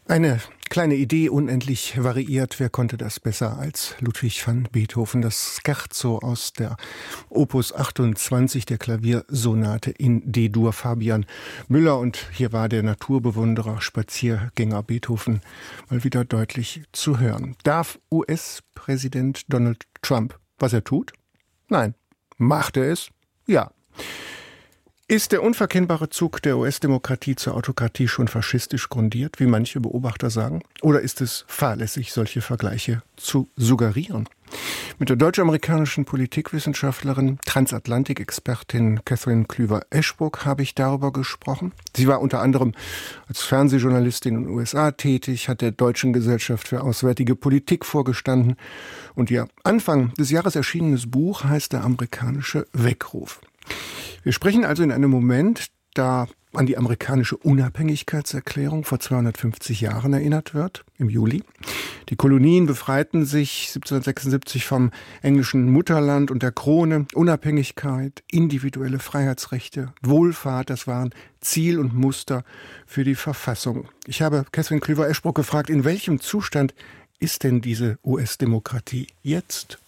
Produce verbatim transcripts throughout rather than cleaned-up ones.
Eine kleine Idee, unendlich variiert. Wer konnte das besser als Ludwig van Beethoven? Das Scherzo aus der Opus achtundzwanzig, der Klaviersonate in D-Dur. Fabian Müller, und hier war der Naturbewunderer, Spaziergänger Beethoven mal wieder deutlich zu hören. Darf U S-Präsident Donald Trump, was er tut? Nein. Macht er es? Ja. Ist der unverkennbare Zug der U S-Demokratie zur Autokratie schon faschistisch grundiert, wie manche Beobachter sagen? Oder ist es fahrlässig, solche Vergleiche zu suggerieren? Mit der deutsch-amerikanischen Politikwissenschaftlerin, Transatlantik-Expertin Catherine Klüver-Eschbruck habe ich darüber gesprochen. Sie war unter anderem als Fernsehjournalistin in den U S A tätig, hat der Deutschen Gesellschaft für Auswärtige Politik vorgestanden und ihr Anfang des Jahres erschienenes Buch heißt Der amerikanische Weckruf. Wir sprechen also in einem Moment, da an die amerikanische Unabhängigkeitserklärung vor zweihundertfünfzig Jahren erinnert wird, im Juli. Die Kolonien befreiten sich siebzehnhundertsechsundsiebzig vom englischen Mutterland und der Krone. Unabhängigkeit, individuelle Freiheitsrechte, Wohlfahrt, das waren Ziel und Muster für die Verfassung. Ich habe Catherine Klüver-Eschbruck gefragt, in welchem Zustand ist denn diese U S-Demokratie jetzt?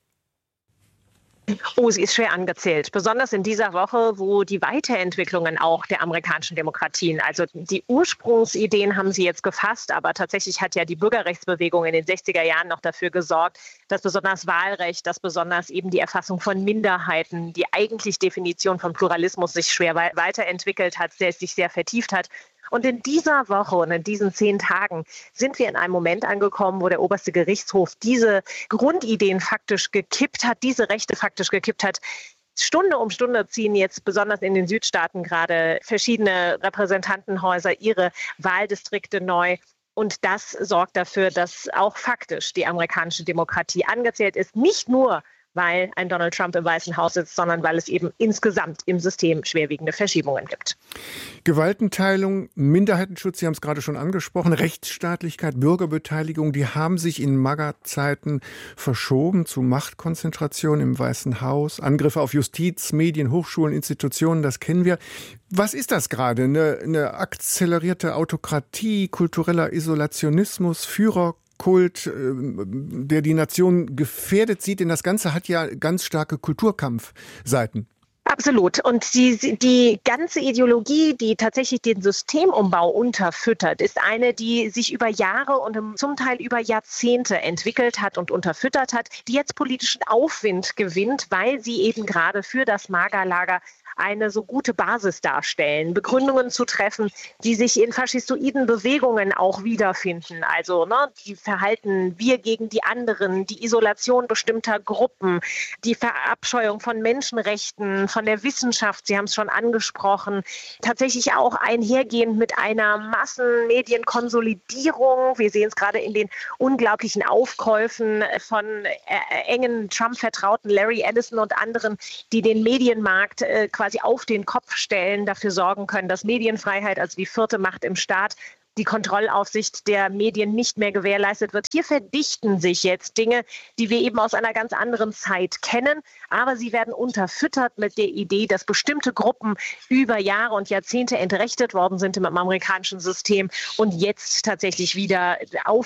Oh, sie ist schwer angezählt. Besonders in dieser Woche, wo die Weiterentwicklungen auch der amerikanischen Demokratien, also die Ursprungsideen haben sie jetzt gefasst, aber tatsächlich hat ja die Bürgerrechtsbewegung in den sechziger Jahren noch dafür gesorgt, dass besonders Wahlrecht, dass besonders eben die Erfassung von Minderheiten, die eigentlich Definition von Pluralismus sich schwer weiterentwickelt hat, sich sehr vertieft hat. Und in dieser Woche und in diesen zehn Tagen sind wir in einem Moment angekommen, wo der oberste Gerichtshof diese Grundideen faktisch gekippt hat, diese Rechte faktisch gekippt hat. Stunde um Stunde ziehen jetzt besonders in den Südstaaten gerade verschiedene Repräsentantenhäuser ihre Wahldistrikte neu. Und das sorgt dafür, dass auch faktisch die amerikanische Demokratie angezählt ist. Nicht nur, weil ein Donald Trump im Weißen Haus sitzt, sondern weil es eben insgesamt im System schwerwiegende Verschiebungen gibt. Gewaltenteilung, Minderheitenschutz, Sie haben es gerade schon angesprochen, Rechtsstaatlichkeit, Bürgerbeteiligung, die haben sich in MAGA-Zeiten verschoben zu Machtkonzentration im Weißen Haus, Angriffe auf Justiz, Medien, Hochschulen, Institutionen, das kennen wir. Was ist das gerade? Eine, eine akzelerierte Autokratie, kultureller Isolationismus, Führer Kult, der die Nation gefährdet sieht, denn das Ganze hat ja ganz starke Kulturkampfseiten. Absolut. Und die, die ganze Ideologie, die tatsächlich den Systemumbau unterfüttert, ist eine, die sich über Jahre und zum Teil über Jahrzehnte entwickelt hat und unterfüttert hat, die jetzt politischen Aufwind gewinnt, weil sie eben gerade für das MAGA-Lager eine so gute Basis darstellen, Begründungen zu treffen, die sich in faschistoiden Bewegungen auch wiederfinden. Also ne, die Verhalten wir gegen die anderen, die Isolation bestimmter Gruppen, die Verabscheuung von Menschenrechten, von der Wissenschaft, Sie haben es schon angesprochen, tatsächlich auch einhergehend mit einer Massenmedienkonsolidierung. Wir sehen es gerade in den unglaublichen Aufkäufen von äh, engen Trump-Vertrauten Larry Ellison und anderen, die den Medienmarkt äh, quasi auf den Kopf stellen, dafür sorgen können, dass Medienfreiheit, also die vierte Macht im Staat, die Kontrollaufsicht der Medien nicht mehr gewährleistet wird. Hier verdichten sich jetzt Dinge, die wir eben aus einer ganz anderen Zeit kennen, aber sie werden unterfüttert mit der Idee, dass bestimmte Gruppen über Jahre und Jahrzehnte entrechtet worden sind im amerikanischen System und jetzt tatsächlich wieder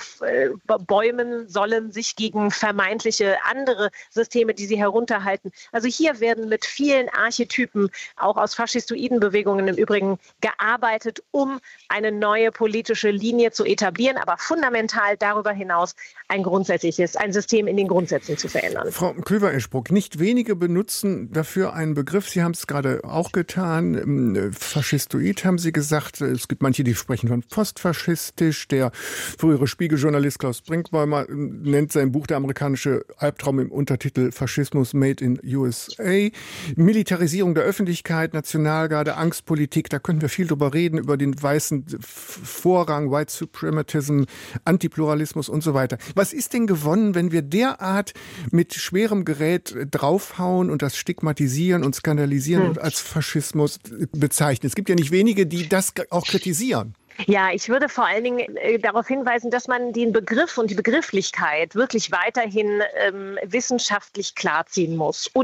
aufbäumen sollen, sich gegen vermeintliche andere Systeme, die sie herunterhalten. Also hier werden mit vielen Archetypen, auch aus faschistoiden Bewegungen im Übrigen, gearbeitet, um eine neue politische Linie zu etablieren, aber fundamental darüber hinaus ein grundsätzliches, ein System in den Grundsätzen zu verändern. Frau Klüver-Eschbruck, nicht wenige benutzen dafür einen Begriff, Sie haben es gerade auch getan, faschistoid haben Sie gesagt, es gibt manche, die sprechen von postfaschistisch, der frühere Spiegeljournalist Klaus Brinkbäumer nennt sein Buch Der amerikanische Albtraum im Untertitel Faschismus Made in U S A, Militarisierung der Öffentlichkeit, Nationalgarde, Angstpolitik, da können wir viel drüber reden, über den weißen Vor Vorrang, White Suprematism, Antipluralismus und so weiter. Was ist denn gewonnen, wenn wir derart mit schwerem Gerät draufhauen und das stigmatisieren und skandalisieren hm. und als Faschismus bezeichnen? Es gibt ja nicht wenige, die das auch kritisieren. Ja, ich würde vor allen Dingen äh, darauf hinweisen, dass man den Begriff und die Begrifflichkeit wirklich weiterhin ähm, wissenschaftlich klarziehen muss. Und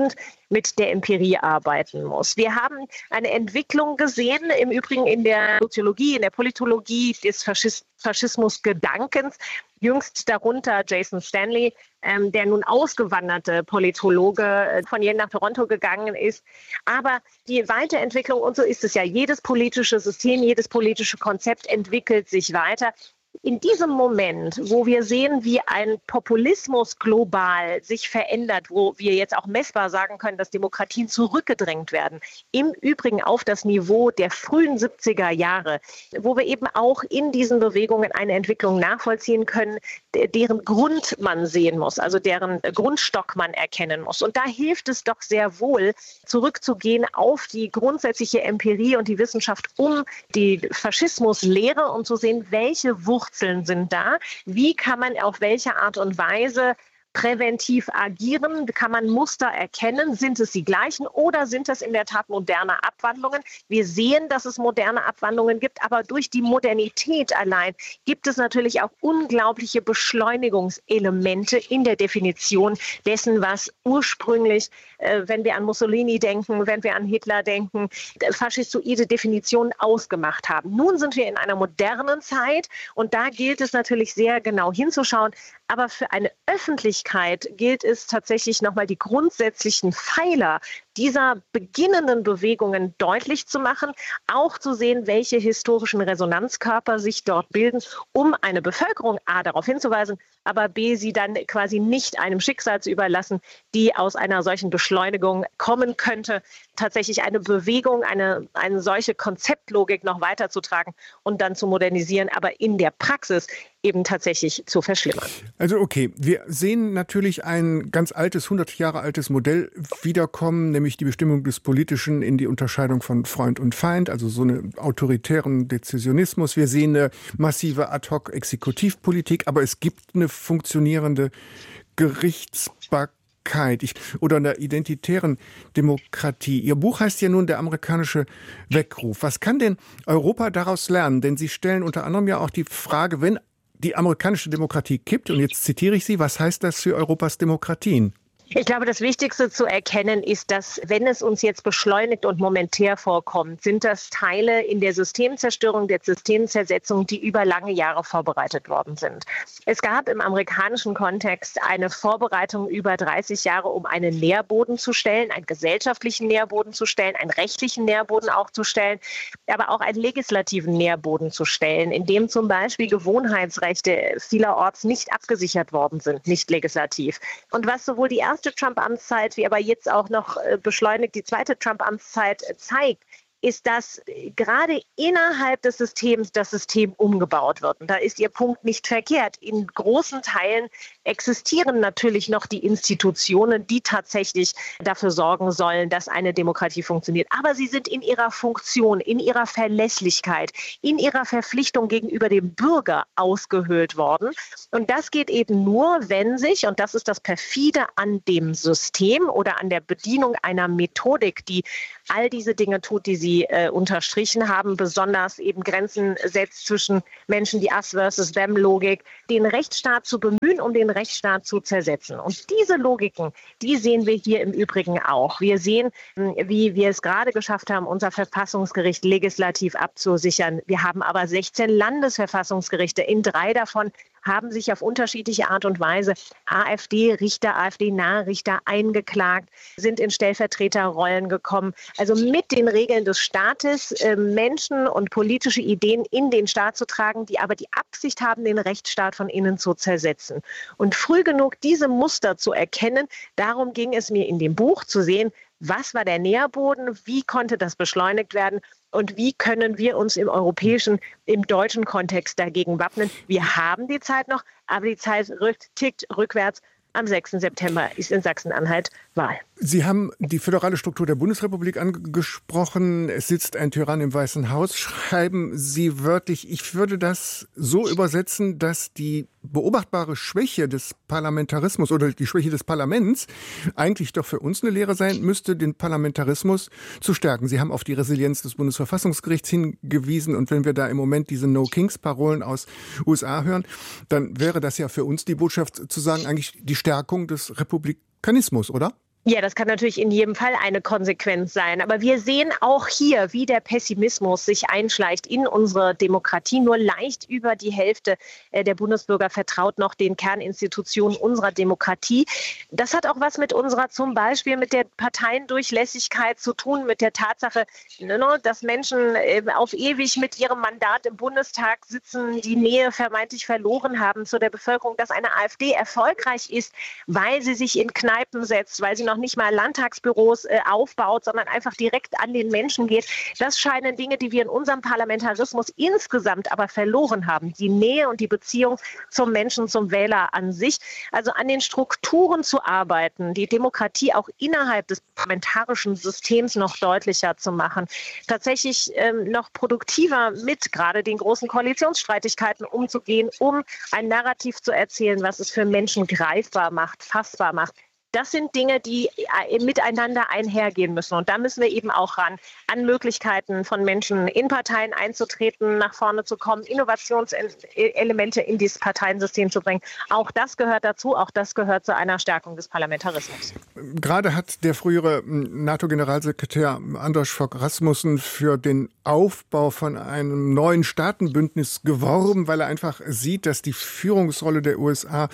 mit der Empirie arbeiten muss. Wir haben eine Entwicklung gesehen, im Übrigen in der Soziologie, in der Politologie des Faschis- Faschismusgedankens, jüngst darunter Jason Stanley, ähm, der nun ausgewanderte Politologe äh, von Yale nach Toronto gegangen ist. Aber die Weiterentwicklung, und so ist es ja, jedes politische System, jedes politische Konzept entwickelt sich weiter. In diesem Moment, wo wir sehen, wie ein Populismus global sich verändert, wo wir jetzt auch messbar sagen können, dass Demokratien zurückgedrängt werden, im Übrigen auf das Niveau der frühen siebziger Jahre, wo wir eben auch in diesen Bewegungen eine Entwicklung nachvollziehen können, deren Grund man sehen muss, also deren Grundstock man erkennen muss. Und da hilft es doch sehr wohl, zurückzugehen auf die grundsätzliche Empirie und die Wissenschaft um die Faschismuslehre und zu sehen, welche Wurzeln sind da, wie kann man auf welche Art und Weise präventiv agieren, kann man Muster erkennen, sind es die gleichen oder sind es in der Tat moderne Abwandlungen? Wir sehen, dass es moderne Abwandlungen gibt, aber durch die Modernität allein gibt es natürlich auch unglaubliche Beschleunigungselemente in der Definition dessen, was ursprünglich, äh, wenn wir an Mussolini denken, wenn wir an Hitler denken, faschistoide Definitionen ausgemacht haben. Nun sind wir in einer modernen Zeit und da gilt es natürlich sehr genau hinzuschauen, aber für eine Öffentlichkeit gilt es tatsächlich nochmal die grundsätzlichen Pfeiler dieser beginnenden Bewegungen deutlich zu machen, auch zu sehen, welche historischen Resonanzkörper sich dort bilden, um eine Bevölkerung A darauf hinzuweisen, aber B sie dann quasi nicht einem Schicksal zu überlassen, die aus einer solchen Beschleunigung kommen könnte, tatsächlich eine Bewegung, eine, eine solche Konzeptlogik noch weiterzutragen und dann zu modernisieren, aber in der Praxis eben tatsächlich zu verschlimmern. Also okay, wir sehen natürlich ein ganz altes, hundert Jahre altes Modell wiederkommen, nämlich die Bestimmung des Politischen in die Unterscheidung von Freund und Feind, also so einen autoritären Dezisionismus. Wir sehen eine massive Ad-hoc-Exekutivpolitik, aber es gibt eine funktionierende Gerichtsbarkeit Ich, oder einer identitären Demokratie. Ihr Buch heißt ja nun Der amerikanische Weckruf. Was kann denn Europa daraus lernen? Denn Sie stellen unter anderem ja auch die Frage, wenn die amerikanische Demokratie kippt, und jetzt zitiere ich Sie, was heißt das für Europas Demokratien? Ich glaube, das Wichtigste zu erkennen ist, dass, wenn es uns jetzt beschleunigt und momentär vorkommt, sind das Teile in der Systemzerstörung, der Systemzersetzung, die über lange Jahre vorbereitet worden sind. Es gab im amerikanischen Kontext eine Vorbereitung über dreißig Jahre, um einen Nährboden zu stellen, einen gesellschaftlichen Nährboden zu stellen, einen rechtlichen Nährboden auch zu stellen, aber auch einen legislativen Nährboden zu stellen, in dem zum Beispiel Gewohnheitsrechte vielerorts nicht abgesichert worden sind, nicht legislativ. Und was sowohl die erste Trump-Amtszeit, wie aber jetzt auch noch beschleunigt die zweite Trump-Amtszeit zeigt, ist, dass gerade innerhalb des Systems das System umgebaut wird. Und da ist Ihr Punkt nicht verkehrt. In großen Teilen existieren natürlich noch die Institutionen, die tatsächlich dafür sorgen sollen, dass eine Demokratie funktioniert. Aber sie sind in ihrer Funktion, in ihrer Verlässlichkeit, in ihrer Verpflichtung gegenüber dem Bürger ausgehöhlt worden. Und das geht eben nur, wenn sich, und das ist das Perfide an dem System oder an der Bedienung einer Methodik, die all diese Dinge tut, die Sie äh, unterstrichen haben, besonders eben Grenzen setzt zwischen Menschen, die Us versus Them Logik, den Rechtsstaat zu bemühen, um den Rechtsstaat zu zersetzen. Und diese Logiken, die sehen wir hier im Übrigen auch. Wir sehen, wie wir es gerade geschafft haben, unser Verfassungsgericht legislativ abzusichern. Wir haben aber sechzehn Landesverfassungsgerichte. In drei davon haben sich auf unterschiedliche Art und Weise AfD-Richter, AfD-nahe Richter eingeklagt, sind in Stellvertreterrollen gekommen. Also mit den Regeln des Staates äh, Menschen und politische Ideen in den Staat zu tragen, die aber die Absicht haben, den Rechtsstaat von innen zu zersetzen. Und früh genug diese Muster zu erkennen, darum ging es mir in dem Buch zu sehen, was war der Nährboden, wie konnte das beschleunigt werden und wie können wir uns im europäischen, im deutschen Kontext dagegen wappnen. Wir haben die Zeit noch, aber die Zeit rückt, tickt rückwärts. Am sechsten September ist in Sachsen-Anhalt Wahl. Sie haben die föderale Struktur der Bundesrepublik angesprochen. Es sitzt ein Tyrann im Weißen Haus. Schreiben Sie wörtlich, ich würde das so übersetzen, dass die beobachtbare Schwäche des Parlamentarismus oder die Schwäche des Parlaments eigentlich doch für uns eine Lehre sein müsste, den Parlamentarismus zu stärken. Sie haben auf die Resilienz des Bundesverfassungsgerichts hingewiesen. Und wenn wir da im Moment diese No-Kings-Parolen aus U S A hören, dann wäre das ja für uns die Botschaft zu sagen, eigentlich die Stärkung des Republikanismus, oder? Ja, das kann natürlich in jedem Fall eine Konsequenz sein. Aber wir sehen auch hier, wie der Pessimismus sich einschleicht in unsere Demokratie. Nur leicht über die Hälfte der Bundesbürger vertraut noch den Kerninstitutionen unserer Demokratie. Das hat auch was mit unserer, zum Beispiel mit der Parteiendurchlässigkeit zu tun, mit der Tatsache, dass Menschen auf ewig mit ihrem Mandat im Bundestag sitzen, die Nähe vermeintlich verloren haben zu der Bevölkerung, dass eine AfD erfolgreich ist, weil sie sich in Kneipen setzt, weil sie noch nicht mal Landtagsbüros äh, aufbaut, sondern einfach direkt an den Menschen geht. Das scheinen Dinge, die wir in unserem Parlamentarismus insgesamt aber verloren haben. Die Nähe und die Beziehung zum Menschen, zum Wähler an sich. Also an den Strukturen zu arbeiten, die Demokratie auch innerhalb des parlamentarischen Systems noch deutlicher zu machen. Tatsächlich ähm, noch produktiver mit gerade den großen Koalitionsstreitigkeiten umzugehen, um ein Narrativ zu erzählen, was es für Menschen greifbar macht, fassbar macht. Das sind Dinge, die miteinander einhergehen müssen. Und da müssen wir eben auch ran, an Möglichkeiten von Menschen in Parteien einzutreten, nach vorne zu kommen, Innovationselemente in dieses Parteiensystem zu bringen. Auch das gehört dazu, auch das gehört zu einer Stärkung des Parlamentarismus. Gerade hat der frühere NATO-Generalsekretär Anders Fogh Rasmussen für den Aufbau von einem neuen Staatenbündnis geworben, weil er einfach sieht, dass die Führungsrolle der U S A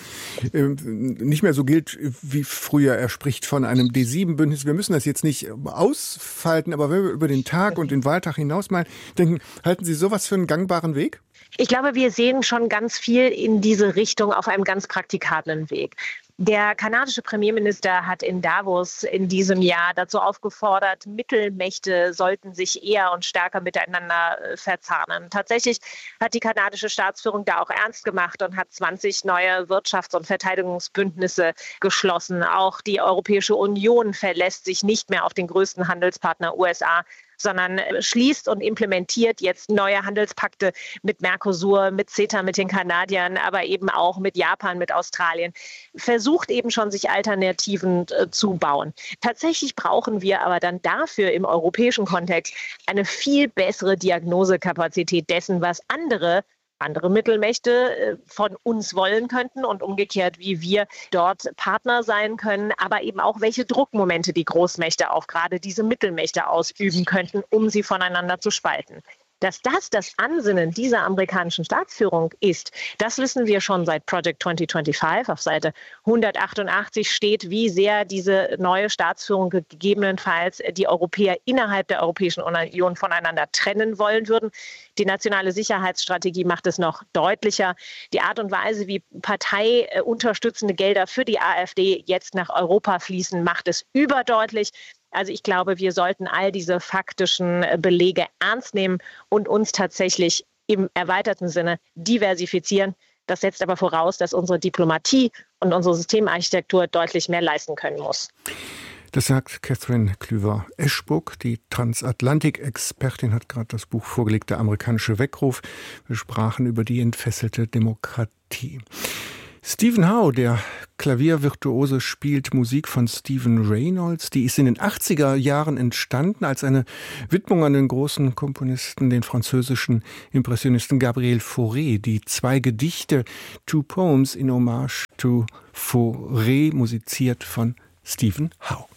nicht mehr so gilt wie früher. Er spricht von einem D sieben Bündnis. Wir müssen das jetzt nicht ausfalten, aber wenn wir über den Tag und den Wahltag hinaus mal denken, halten Sie sowas für einen gangbaren Weg? Ich glaube, wir sehen schon ganz viel in diese Richtung auf einem ganz praktikablen Weg. Der kanadische Premierminister hat in Davos in diesem Jahr dazu aufgefordert, Mittelmächte sollten sich eher und stärker miteinander verzahnen. Tatsächlich hat die kanadische Staatsführung da auch ernst gemacht und hat zwanzig neue Wirtschafts- und Verteidigungsbündnisse geschlossen. Auch die Europäische Union verlässt sich nicht mehr auf den größten Handelspartner U S A, sondern schließt und implementiert jetzt neue Handelspakte mit Mercosur, mit CETA, mit den Kanadiern, aber eben auch mit Japan, mit Australien. Versucht eben schon, sich Alternativen äh, zu bauen. Tatsächlich brauchen wir aber dann dafür im europäischen Kontext eine viel bessere Diagnosekapazität dessen, was andere andere Mittelmächte von uns wollen könnten und umgekehrt, wie wir dort Partner sein können, aber eben auch, welche Druckmomente die Großmächte auf gerade diese Mittelmächte ausüben könnten, um sie voneinander zu spalten. Dass das das Ansinnen dieser amerikanischen Staatsführung ist, das wissen wir schon seit Project zwanzig fünfundzwanzig. Auf Seite hundertachtundachtzig steht, wie sehr diese neue Staatsführung gegebenenfalls die Europäer innerhalb der Europäischen Union voneinander trennen wollen würden. Die nationale Sicherheitsstrategie macht es noch deutlicher. Die Art und Weise, wie parteiunterstützende Gelder für die AfD jetzt nach Europa fließen, macht es überdeutlich. Also ich glaube, wir sollten all diese faktischen Belege ernst nehmen und uns tatsächlich im erweiterten Sinne diversifizieren. Das setzt aber voraus, dass unsere Diplomatie und unsere Systemarchitektur deutlich mehr leisten können muss. Das sagt Catherine Klüver-Eschbruck. Die Transatlantik-Expertin hat gerade das Buch vorgelegt, Der amerikanische Weckruf. Wir sprachen über die entfesselte Demokratie. Stephen Howe, der Klaviervirtuose, spielt Musik von Stephen Reynolds. Die ist in den achtziger Jahren entstanden als eine Widmung an den großen Komponisten, den französischen Impressionisten Gabriel Fauré. Die zwei Gedichte Two Poems in Hommage to Fauré, musiziert von Stephen Howe.